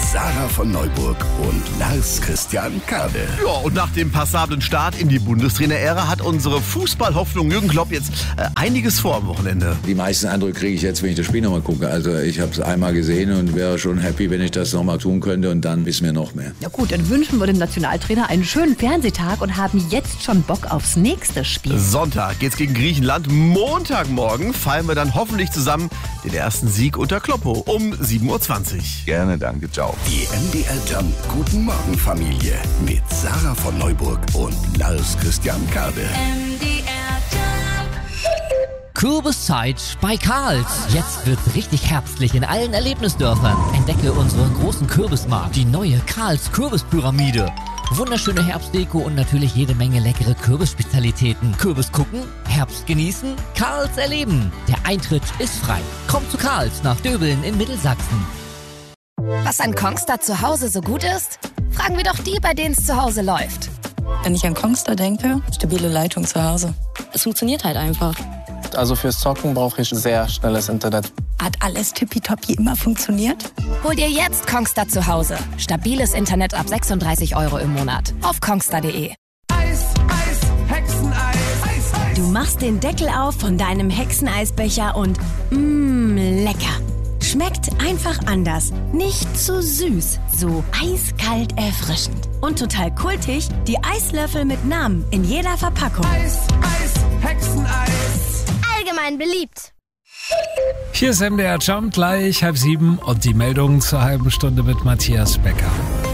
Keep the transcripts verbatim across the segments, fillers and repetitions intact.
Sarah von Neuburg und Lars Christian Kade. Ja, und nach dem passablen Start in die Bundestrainer-Ära hat unsere Fußballhoffnung Jürgen Klopp jetzt äh, einiges vor am Wochenende. Die meisten Eindrücke kriege ich jetzt, wenn ich das Spiel nochmal gucke. Also ich habe es einmal gesehen und wäre schon happy, wenn ich das nochmal tun könnte und dann wissen wir noch mehr. Ja gut, dann wünschen wir dem Nationaltrainer einen schönen Fernsehtag und haben jetzt schon Bock aufs nächste Spiel. Sonntag geht's gegen Griechenland. Montagmorgen feiern wir dann hoffentlich zusammen den ersten Sieg unter Kloppo um sieben Uhr zwanzig. Gerne, danke, ciao. Die M D R Jump Guten Morgen Familie mit Sarah von Neuburg und Lars Christian Kade. M D R Jump. Kürbiszeit bei Karls. Jetzt wird's richtig herbstlich in allen Erlebnisdörfern. Entdecke unseren großen Kürbismarkt, die neue Karls Kürbispyramide. Wunderschöne Herbstdeko und natürlich jede Menge leckere Kürbisspezialitäten. Kürbis gucken, Herbst genießen, Karls erleben. Der Eintritt ist frei. Kommt zu Karls nach Döbeln in Mittelsachsen. Was an Kongstar zu Hause so gut ist? Fragen wir doch die, bei denen es zu Hause läuft. Wenn ich an Kongstar denke, stabile Leitung zu Hause. Es funktioniert halt einfach. Also fürs Zocken brauche ich sehr schnelles Internet. Hat alles tippitoppi immer funktioniert? Hol dir jetzt Kongstar zu Hause. Stabiles Internet ab sechsunddreißig Euro im Monat. Auf kongstar punkt de. Eis, Eis, Hexeneis. Eis, Eis. Du machst den Deckel auf von deinem Hexeneisbecher und mmm, lecker. Schmeckt einfach anders. Nicht zu süß, so eiskalt erfrischend. Und total kultig, die Eislöffel mit Namen in jeder Verpackung. Eis, Eis, Hexeneis. Allgemein beliebt. Hier ist M D R Jump, gleich halb sieben und die Meldung zur halben Stunde mit Matthias Becker.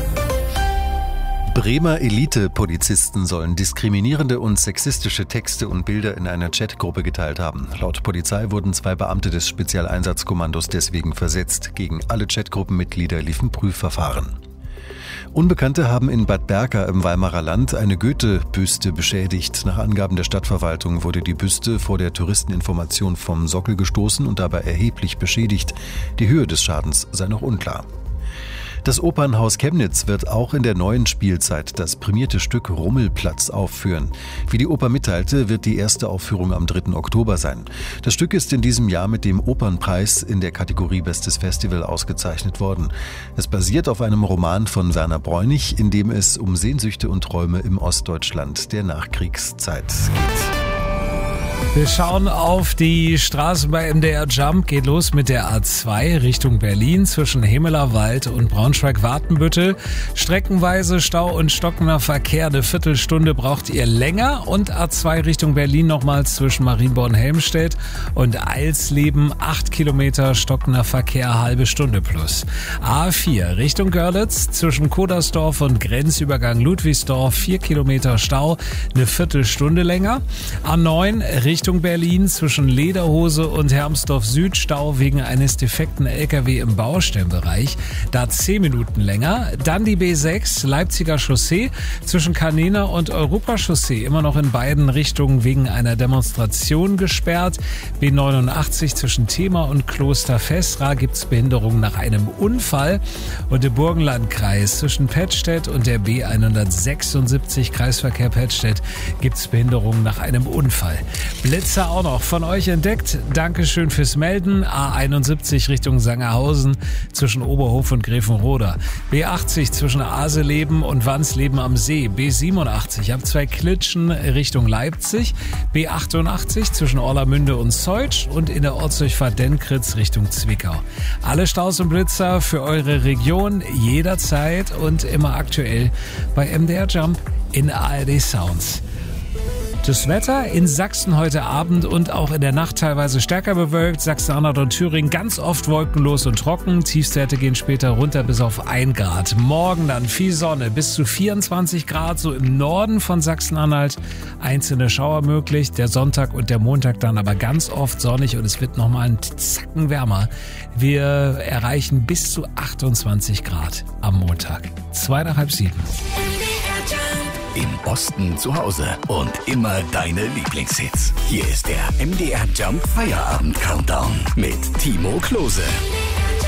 Bremer Elite-Polizisten sollen diskriminierende und sexistische Texte und Bilder in einer Chatgruppe geteilt haben. Laut Polizei wurden zwei Beamte des Spezialeinsatzkommandos deswegen versetzt. Gegen alle Chatgruppenmitglieder liefen Prüfverfahren. Unbekannte haben in Bad Berka im Weimarer Land eine Goethe-Büste beschädigt. Nach Angaben der Stadtverwaltung wurde die Büste vor der Touristeninformation vom Sockel gestoßen und dabei erheblich beschädigt. Die Höhe des Schadens sei noch unklar. Das Opernhaus Chemnitz wird auch in der neuen Spielzeit das prämierte Stück Rummelplatz aufführen. Wie die Oper mitteilte, wird die erste Aufführung am dritten Oktober sein. Das Stück ist in diesem Jahr mit dem Opernpreis in der Kategorie Bestes Festival ausgezeichnet worden. Es basiert auf einem Roman von Werner Bräunig, in dem es um Sehnsüchte und Träume im Ostdeutschland der Nachkriegszeit geht. Wir schauen auf die Straßen bei M D R Jump. Geht los mit der A zwei Richtung Berlin zwischen Hemelerwald und Braunschweig-Wartenbüttel. Streckenweise Stau und stockender Verkehr. Eine Viertelstunde braucht ihr länger. Und A zwei Richtung Berlin nochmals zwischen Marienborn-Helmstedt und Eilsleben. Acht Kilometer stockender Verkehr, halbe Stunde plus. A vier Richtung Görlitz zwischen Kodersdorf und Grenzübergang Ludwigsdorf. Vier Kilometer Stau, eine Viertelstunde länger. A neun Richtung Berlin zwischen Lederhose und Hermsdorf Süd, Stau wegen eines defekten L K W im Baustellenbereich. Da zehn Minuten länger. Dann die B sechs Leipziger Chaussee zwischen Kanena und Europachaussee. Immer noch in beiden Richtungen wegen einer Demonstration gesperrt. B neunundachtzig zwischen Thema und Klosterfestra gibt's Behinderung nach einem Unfall. Und im Burgenlandkreis zwischen Pettstedt und der B hundertsechsundsiebzig Kreisverkehr Pettstedt gibt's Behinderung nach einem Unfall. Blitzer auch noch von euch entdeckt. Dankeschön fürs Melden. A einundsiebzig Richtung Sangerhausen zwischen Oberhof und Grevenroda. B achtzig zwischen Aseleben und Wansleben am See. B siebenundachtzig ab zwei Klitschen Richtung Leipzig. B achtundachtzig zwischen Orlamünde und Zeutsch und in der Ortsdurchfahrt Denkritz Richtung Zwickau. Alle Staus und Blitzer für eure Region jederzeit und immer aktuell bei M D R Jump in A R D Sounds. Das Wetter in Sachsen heute Abend und auch in der Nacht teilweise stärker bewölkt. Sachsen-Anhalt und Thüringen ganz oft wolkenlos und trocken. Tiefstwerte gehen später runter bis auf ein Grad. Morgen dann viel Sonne, bis zu vierundzwanzig Grad, so im Norden von Sachsen-Anhalt. Einzelne Schauer möglich. Der Sonntag und der Montag dann aber ganz oft sonnig und es wird nochmal einen Zacken wärmer. Wir erreichen bis zu achtundzwanzig Grad am Montag. Zwei nach halb sieben. Im Osten zu Hause und immer deine Lieblingshits. Hier ist der M D R Jump Feierabend Countdown mit Timo Klose.